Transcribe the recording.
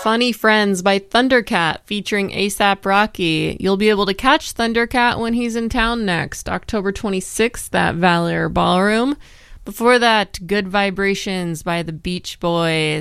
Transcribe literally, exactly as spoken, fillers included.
Funny Friends by Thundercat featuring A$AP Rocky. You'll be able to catch Thundercat when he's in town next, October twenty-sixth at Valor Ballroom. Before that, Good Vibrations by the Beach Boys.